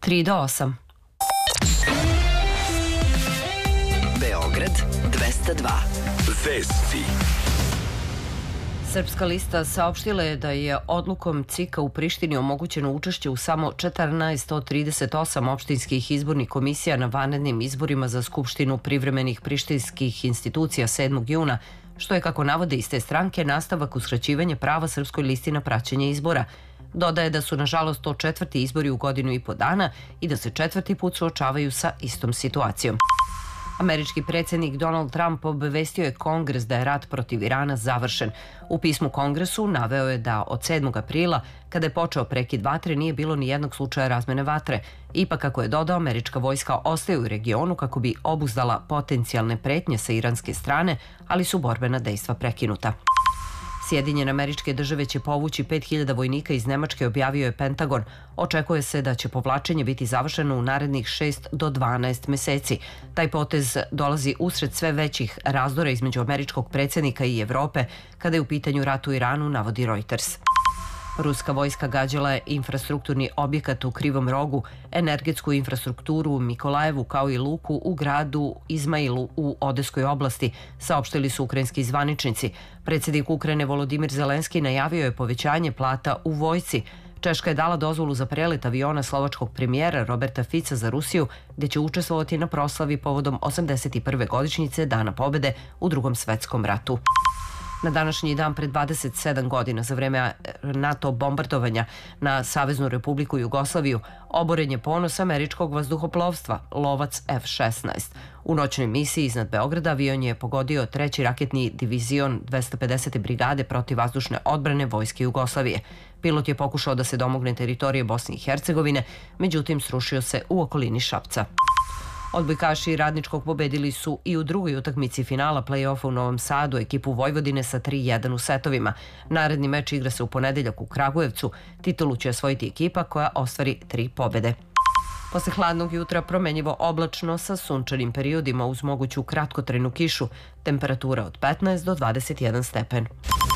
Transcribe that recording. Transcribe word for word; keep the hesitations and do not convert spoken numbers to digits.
tri do osam. Beograd dvesta dva. Vesti. Srpska lista saopštila je da je odlukom C I K-a u Prištini omogućeno učešće u samo četrnaest od trideset osam opštinskih izbornih komisija na vanrednim izborima za Skupštinu privremenih prištinskih institucija sedmog juna, što je, kako navode iz te stranke, nastavak uskraćivanja prava Srpskoj listi na praćenje izbora. Dodaje da su, nažalost, to četvrti izbori u godinu i po dana i da se četvrti put suočavaju sa istom situacijom. Američki predsjednik Donald Trump obavestio je Kongres da je rat protiv Irana završen. U pismu Kongresu naveo je da od sedmog aprila, kada je počeo prekid vatre, nije bilo ni jednog slučaja razmene vatre. Ipak, kako je dodao, američka vojska ostaje u regionu kako bi obuzdala potencijalne pretnje sa iranske strane, ali su borbena dejstva prekinuta. Sjedinjene Američke Države će povući pet hiljada vojnika iz Nemačke, objavio je Pentagon. Očekuje se da će povlačenje biti završeno u narednih šest do dvanaest meseci. Taj potez dolazi usred sve većih razdora između američkog predsjednika i Evrope kada je u pitanju rat u Iranu, navodi Reuters. Ruska vojska gađala je infrastrukturni objekat u Krivom Rogu, energetsku infrastrukturu u Mikolajevu, kao i luku u gradu Izmailu u Odeskoj oblasti, saopštili su ukrajinski zvaničnici. Predsjednik Ukrajine Volodimir Zelenski najavio je povećanje plata u vojsci. Češka je dala dozvolu za prelet aviona slovačkog premijera Roberta Fica za Rusiju, gdje će učestvovati na proslavi povodom osamdeset prve godišnjice Dana pobede u Drugom svetskom ratu. Na današnji dan pred dvadeset sedam godina, za vreme NATO bombardovanja na Saveznu Republiku Jugoslaviju, oboren je ponos američkog vazduhoplovstva, lovac F šesnaest. U noćnoj misiji iznad Beograda avion je pogodio treći raketni divizion dvesta pedesete brigade protivvazdušne odbrane Vojske Jugoslavije. Pilot je pokušao da se domogne teritorije Bosne i Hercegovine, međutim srušio se u okolini Šapca. Odbojkaši Radničkog pobedili su i u drugoj utakmici finala play-offa u Novom Sadu ekipu Vojvodine sa tri jedan u setovima. Naredni meč igra se u ponedeljak u Kragujevcu. Titulu će osvojiti ekipa koja ostvari tri pobede. Posle hladnog jutra promenjivo oblačno sa sunčanim periodima uz moguću kratkotrajnu kišu. Temperatura od petnaest do dvadeset jedan stepen.